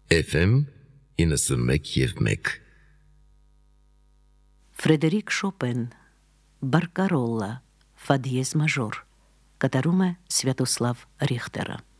FM 91.1 Ֆրեդերիկ Շոպեն, Բարկարոլլա, Ֆա դիեզ մաժոր, կատարում է Սվյատոսլավ Ռիխտերը։